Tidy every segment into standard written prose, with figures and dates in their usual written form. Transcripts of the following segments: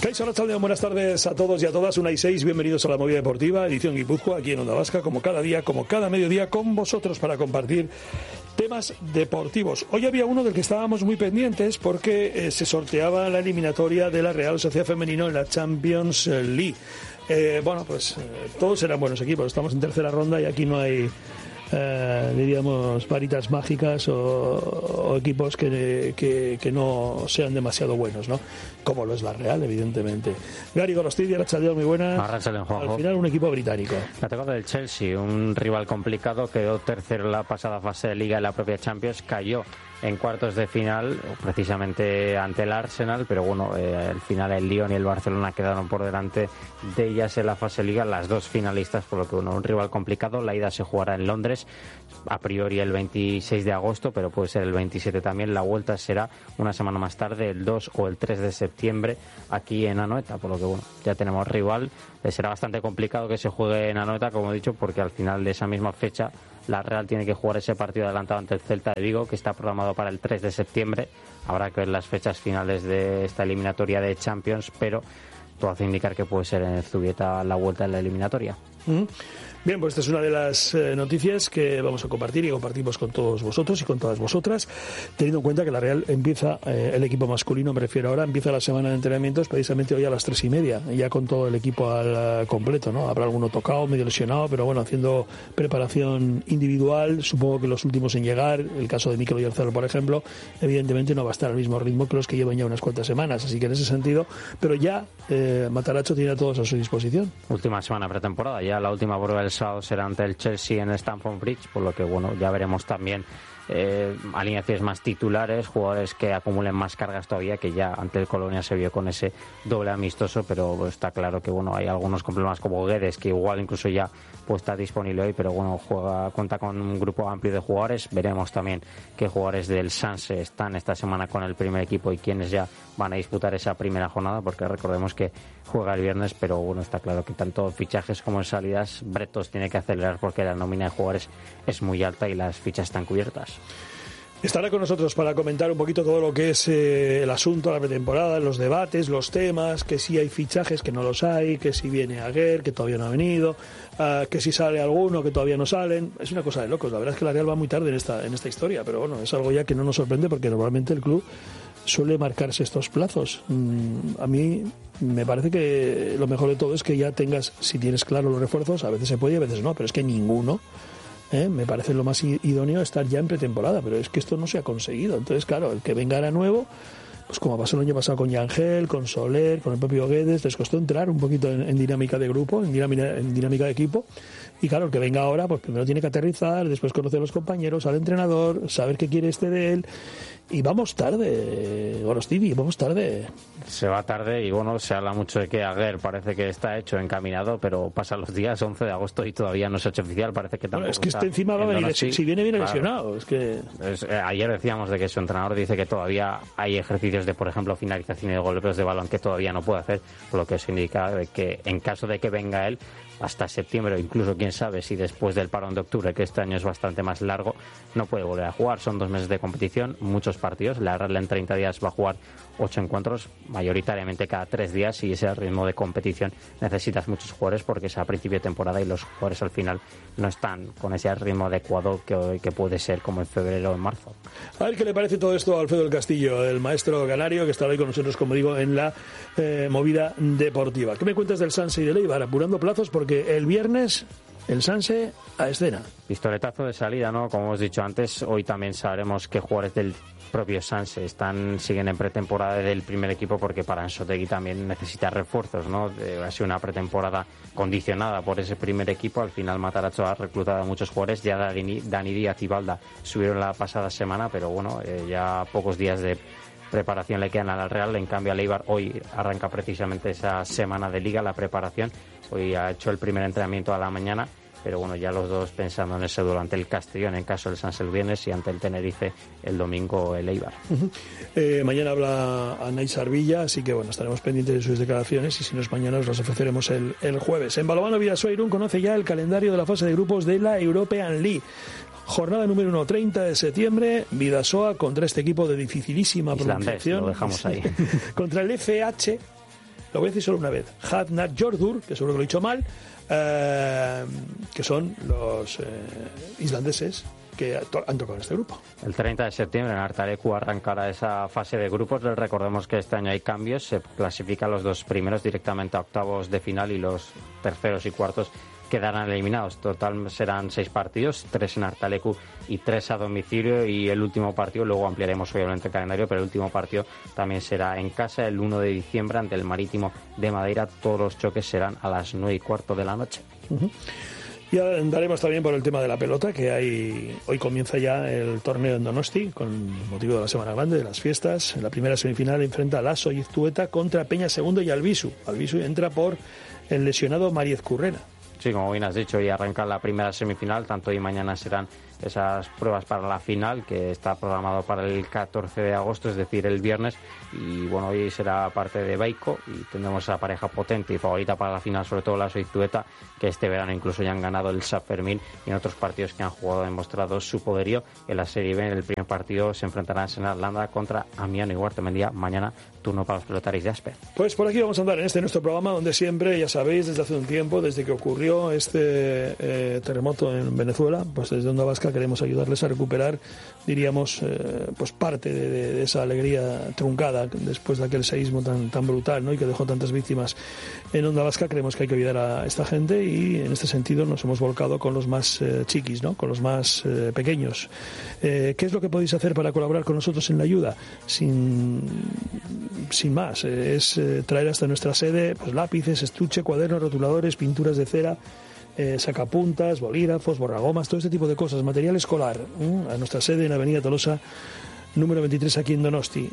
Kaixo Arratsaldeon, buenas tardes a todos y a todas. 1:06, bienvenidos a la Movida Deportiva, edición Guipúzcoa, aquí en Onda Vasca, como cada día, como cada mediodía, con vosotros para compartir temas deportivos. Hoy había uno del que estábamos muy pendientes porque se sorteaba la eliminatoria de la Real Sociedad Femenino en la Champions League. Todos eran buenos equipos, estamos en tercera ronda y aquí no hay... diríamos varitas mágicas o equipos que no sean demasiado buenos, ¿no? Como lo es la Real, evidentemente. Gary Gorostidia, Arratsaldeon, muy buena. Arratsaldeon, Juanjo. Al final un equipo británico. La tocada del Chelsea, un rival complicado, quedó tercero en la pasada fase de Liga en la propia Champions, cayó en cuartos de final, precisamente ante el Arsenal, pero bueno, al final el Lyon y el Barcelona quedaron por delante de ellas en la fase de Liga, las dos finalistas, por lo que un rival complicado. La ida se jugará en Londres, a priori el 26 de agosto, pero puede ser el 27 también. La vuelta será una semana más tarde, el 2 o el 3 de septiembre, aquí en Anoeta, por lo que bueno, ya tenemos rival. Será bastante complicado que se juegue en Anoeta, como he dicho, porque al final de esa misma fecha la Real tiene que jugar ese partido adelantado ante el Celta de Vigo, que está programado para el 3 de septiembre. Habrá que ver las fechas finales de esta eliminatoria de Champions, pero todo hace indicar que puede ser en el Zubieta la vuelta en la eliminatoria. Bien, pues esta es una de las noticias que vamos a compartir y compartimos con todos vosotros y con todas vosotras, teniendo en cuenta que la Real empieza, el equipo masculino me refiero ahora, empieza la semana de entrenamientos precisamente hoy a las 3:30, ya con todo el equipo al completo, ¿no? Habrá alguno tocado, medio lesionado, pero bueno, haciendo preparación individual, supongo que los últimos en llegar, el caso de Mikel Oyarzabal, por ejemplo, evidentemente no va a estar al mismo ritmo que los que llevan ya unas cuantas semanas, así que en ese sentido, pero ya Matarazzo tiene a todos a su disposición. Última semana pretemporada, ya la última prueba del sábado será ante el Chelsea en Stamford Bridge, por lo que bueno, ya veremos también alineaciones más titulares, jugadores que acumulen más cargas todavía, que ya ante el Colonia se vio con ese doble amistoso, pero está claro que bueno, hay algunos problemas como Guedes, que igual incluso ya pues está disponible hoy, pero bueno, cuenta con un grupo amplio de jugadores. Veremos también qué jugadores del Sanse están esta semana con el primer equipo y quiénes ya van a disputar esa primera jornada, porque recordemos que juega el viernes, pero bueno, está claro que tanto fichajes como en salidas Bretos tiene que acelerar porque la nómina de jugadores es muy alta y las fichas están cubiertas. Estará con nosotros para comentar un poquito todo lo que es el asunto, la pretemporada, los debates, los temas, que si hay fichajes, que no los hay, que si viene Aguer, que todavía no ha venido, que si sale alguno, que todavía no salen. Es una cosa de locos. La verdad es que la Real va muy tarde en esta historia, pero bueno, es algo ya que no nos sorprende porque normalmente el club suele marcarse estos plazos. A mí me parece que lo mejor de todo es que ya tengas, si tienes claro los refuerzos, a veces se puede y a veces no, pero es que ninguno. Me parece lo más idóneo estar ya en pretemporada, pero es que esto no se ha conseguido. Entonces, claro, el que venga ahora nuevo, pues como pasó el año pasado con Yangel, con Soler, con el propio Guedes, les costó entrar un poquito en dinámica de grupo, en dinámica de equipo. Y claro, el que venga ahora, pues primero tiene que aterrizar, después conocer a los compañeros, al entrenador, saber qué quiere de él. Y vamos tarde, Gorostivi, vamos tarde. Se va tarde y bueno, se habla mucho de que Aguer parece que está hecho, encaminado, pero pasan los días 11 de agosto y todavía no se ha hecho oficial, parece que tampoco. Bueno, es que este encima va a venir, si viene claro, lesionado. Es que... ayer decíamos de que su entrenador dice que todavía hay ejercicios de, por ejemplo, finalización y de golpeos de balón que todavía no puede hacer, por lo que eso indica de que en caso de que venga él, hasta septiembre o incluso quién sabe si después del parón de octubre, que este año es bastante más largo, no puede volver a jugar. Son 2 meses de competición, muchos partidos. La Real en 30 días va a jugar 8 encuentros, mayoritariamente cada 3 días, y ese ritmo de competición necesitas muchos jugadores porque es a principio de temporada y los jugadores al final no están con ese ritmo adecuado que puede ser como en febrero o en marzo. A ver qué le parece todo esto a Alfredo del Castillo, el maestro canario, que estará hoy con nosotros, como digo, en la movida deportiva. ¿Qué me cuentas del Sanse y del Eibar? Apurando plazos porque el viernes el Sanse a escena. Pistoletazo de salida, ¿no? Como hemos dicho antes, hoy también sabremos qué jugadores del propio Sanse siguen en pretemporada del primer equipo, porque para Anzoátegui también necesita refuerzos, ¿no? Ha sido una pretemporada condicionada por ese primer equipo. Al final Matarazzo ha reclutado a muchos jugadores. Ya Dani Díaz y Balda subieron la pasada semana, pero bueno, ya pocos días de preparación le quedan al Real. En cambio al Eibar hoy arranca precisamente esa semana de Liga, la preparación. Hoy ha hecho el primer entrenamiento a la mañana, pero bueno, ya los dos pensando en ese duelo ante el Castellón en caso del Sanse el viernes y ante el Tenerife el domingo el Eibar. Mañana habla Anaïs Arvilla, así que bueno, estaremos pendientes de sus declaraciones y si no es mañana os las ofreceremos el jueves. En balonmano Bidasoa Irún conoce ya el calendario de la fase de grupos de la European League. Jornada número 1, 30 de septiembre, Bidasoa contra este equipo de dificilísima pronunciación. Lo dejamos ahí. Contra el FH lo voy a decir solo una vez, Hadnar Jordur, que seguro que lo he dicho mal, que son los islandeses que han tocado en este grupo. El 30 de septiembre en Artalecu arrancará esa fase de grupos. Les recordemos que este año hay cambios. Se clasifican los dos primeros directamente a octavos de final y los terceros y cuartos quedarán eliminados. Total serán 6 partidos, 3 en Artalecu y 3 a domicilio, y el último partido, luego ampliaremos obviamente el calendario, pero el último partido también será en casa el 1 de diciembre ante el Marítimo de Madeira. Todos los choques serán a las 9:15 de la noche. Y andaremos también por el tema de la pelota, que hoy comienza ya el torneo en Donosti, con motivo de la Semana Grande, de las fiestas. En la primera semifinal enfrenta a Lasso y Iztueta contra Peña Segundo y Albisu. Albisu entra por el lesionado Mariez Currena. Sí, como bien has dicho, y arranca la primera semifinal. Tanto hoy y mañana serán esas pruebas para la final, que está programado para el 14 de agosto, es decir, el viernes. Y bueno, hoy será parte de Baico y tendremos esa pareja potente y favorita para la final, sobre todo la Soizueta, que este verano incluso ya han ganado el San Fermín, y en otros partidos que han jugado han demostrado su poderío. En la Serie B, en el primer partido, se enfrentarán en Irlanda contra Amiano y Guartemendía. Mañana, turno para los pelotaris de Aspe. Pues por aquí vamos a andar en nuestro programa, donde siempre, ya sabéis, desde hace un tiempo, desde que ocurrió este terremoto en Venezuela, pues desde Onda Vasca queremos ayudarles a recuperar, diríamos, pues parte de esa alegría truncada después de aquel seísmo tan brutal, ¿no? Y que dejó tantas víctimas. En Onda Vasca creemos que hay que ayudar a esta gente, y en este sentido nos hemos volcado con los más chiquis, ¿no? Con los más pequeños. ¿Qué es lo que podéis hacer para colaborar con nosotros en la ayuda? Sin más, es traer hasta nuestra sede pues lápices, estuche, cuadernos, rotuladores, pinturas de cera, sacapuntas, bolígrafos, borragomas, todo este tipo de cosas, material escolar, a nuestra sede en Avenida Tolosa número 23, aquí en Donosti,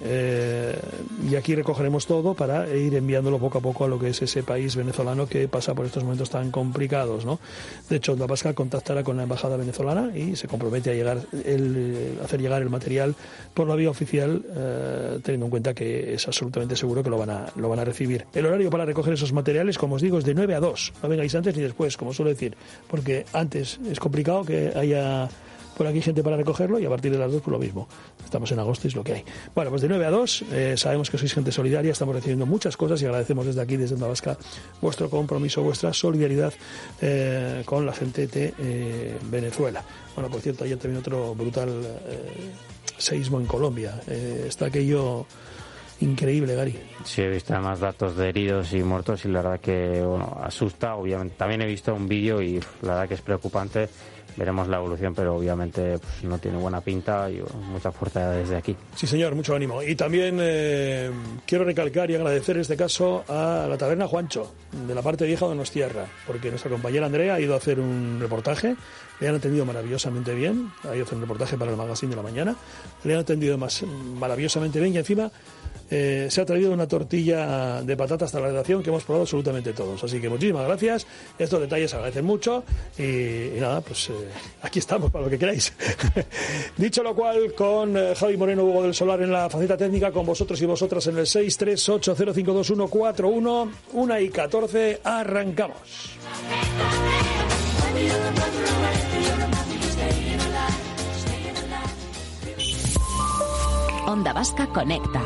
y aquí recogeremos todo para ir enviándolo poco a poco a lo que es ese país venezolano que pasa por estos momentos tan complicados, ¿no? De hecho, Onda Vasca contactará con la embajada venezolana y se compromete a hacer llegar el material por la vía oficial, teniendo en cuenta que es absolutamente seguro que lo van a recibir. El horario para recoger esos materiales, como os digo, es de 9 a 2. No vengáis antes ni después, como suelo decir, porque antes es complicado que haya por aquí gente para recogerlo, y a partir de las 2 pues lo mismo. Estamos en agosto y es lo que hay. Bueno, pues de 9 a 2, sabemos que sois gente solidaria, estamos recibiendo muchas cosas y agradecemos desde aquí, desde Onda Vasca, vuestro compromiso, vuestra solidaridad con la gente de Venezuela. Bueno, por cierto, ayer también otro brutal seísmo en Colombia. Está aquello increíble, Gary. Sí, he visto además datos de heridos y muertos, y la verdad que asusta, obviamente. También he visto un vídeo y la verdad que es preocupante. Veremos la evolución, pero obviamente pues, no tiene buena pinta, y mucha fuerza desde aquí. Sí, señor, mucho ánimo. Y también quiero recalcar y agradecer en este caso a la taberna Juancho, de la parte vieja de Donostierra, porque nuestra compañera Andrea ha ido a hacer un reportaje, le han atendido maravillosamente bien, ha ido a hacer un reportaje para el Magazine de la Mañana, le han atendido maravillosamente bien, y encima se ha traído una tortilla de patata hasta la redacción que hemos probado absolutamente todos. Así que muchísimas gracias. Estos detalles se agradecen mucho. Y nada, pues aquí estamos para lo que queráis. Dicho lo cual, con Javi Moreno, Hugo del Solar en la faceta técnica, con vosotros y vosotras en el 638052141, 1:14, arrancamos. Onda Vasca conecta.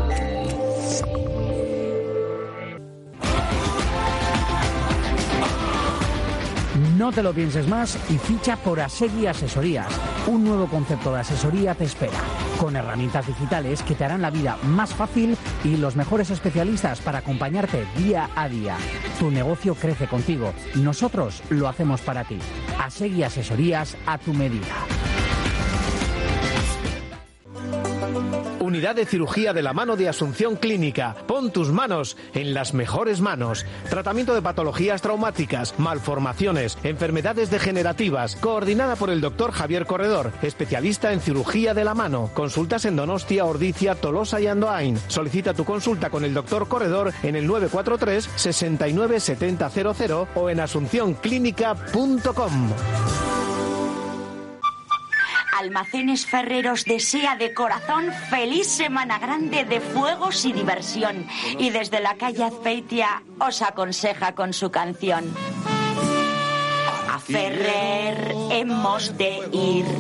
No te lo pienses más y ficha por Asegui Asesorías. Un nuevo concepto de asesoría te espera, con herramientas digitales que te harán la vida más fácil y los mejores especialistas para acompañarte día a día. Tu negocio crece contigo y nosotros lo hacemos para ti. Asegui Asesorías, a tu medida. Unidad de Cirugía de la Mano de Asunción Clínica. Pon tus manos en las mejores manos. Tratamiento de patologías traumáticas, malformaciones, enfermedades degenerativas. Coordinada por el doctor Javier Corredor, especialista en cirugía de la mano. Consultas en Donostia, Ordizia, Tolosa y Andoain. Solicita tu consulta con el doctor Corredor en el 943 69 70 00 o en asuncionclínica.com. Almacenes Ferreros desea de corazón feliz Semana Grande de fuegos y diversión. Y desde la calle Azpeitia os aconseja con su canción: a Ferrer hemos de ir.